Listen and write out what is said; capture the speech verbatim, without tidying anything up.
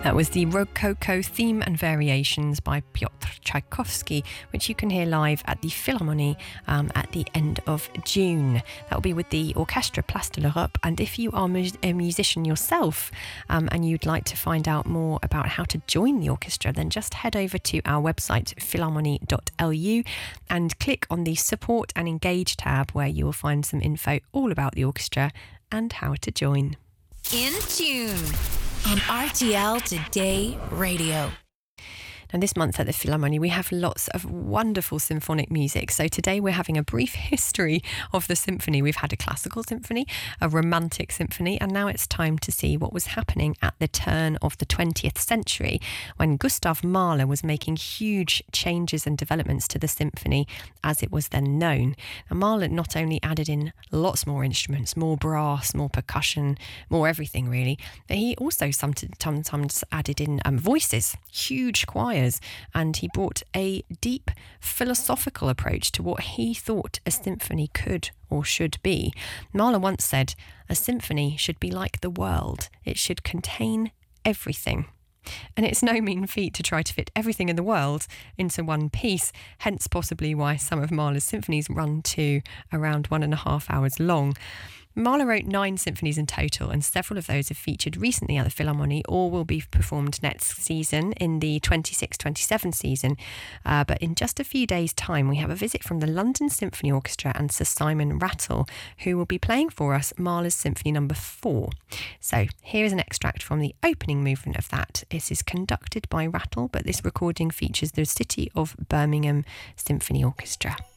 That was the Rococo theme and variations by Piotr Tchaikovsky, which you can hear live at the Philharmonie um, at the end of June. That will be with the Orchestre Place de l'Europe. And if you are a musician yourself um, and you'd like to find out more about how to join the orchestra, then just head over to our website, philharmonie dot l u, and click on the Support and Engage tab, where you will find some info all about the orchestra and how to join. In Tune on R T L Today Radio. And this month at the Philharmonie, we have lots of wonderful symphonic music. So today we're having a brief history of the symphony. We've had a classical symphony, a romantic symphony, and now it's time to see what was happening at the turn of the twentieth century when Gustav Mahler was making huge changes and developments to the symphony as it was then known. Now, Mahler not only added in lots more instruments, more brass, more percussion, more everything really, but he also sometimes added in um, voices, huge choirs. And he brought a deep philosophical approach to what he thought a symphony could or should be. Mahler once said, "A symphony should be like the world. It should contain everything." And it's no mean feat to try to fit everything in the world into one piece, hence possibly why some of Mahler's symphonies run to around one and a half hours long. Mahler wrote nine symphonies in total, and several of those have featured recently at the Philharmonie. All will be performed next season in the twenty-six twenty-seven season. Uh, but in just a few days' time, we have a visit from the London Symphony Orchestra and Sir Simon Rattle, who will be playing for us Mahler's Symphony Number Four. So here is an extract from the opening movement of that. It is conducted by Rattle, but this recording features the City of Birmingham Symphony Orchestra.